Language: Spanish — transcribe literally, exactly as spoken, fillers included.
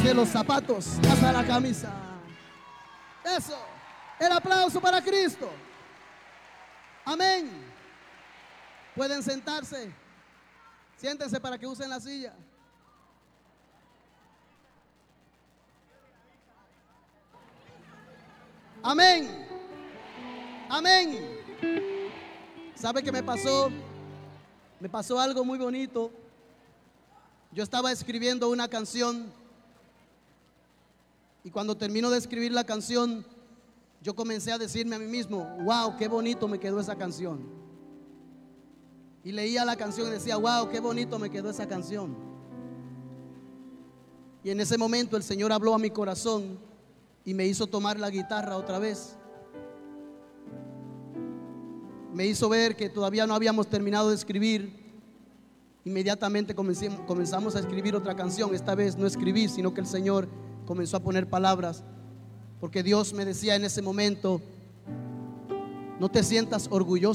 Desde los zapatos hasta la camisa. Eso. El aplauso para Cristo. Amén. Pueden sentarse. Siéntense para que usen la silla. Amén. Amén. ¿Sabe qué me pasó? Me pasó algo muy bonito. Yo estaba escribiendo una canción y cuando termino de escribir la canción, yo comencé a decirme a mí mismo: wow, qué bonito me quedó esa canción. Y leía la canción y decía: wow, qué bonito me quedó esa canción. Y en ese momento el Señor habló a mi corazón y me hizo tomar la guitarra otra vez. Me hizo ver que todavía no habíamos terminado de escribir. Inmediatamente comenzamos a escribir otra canción. Esta vez no escribí, sino que el Señor comenzó a poner palabras, porque Dios me decía en ese momento: no te sientas orgulloso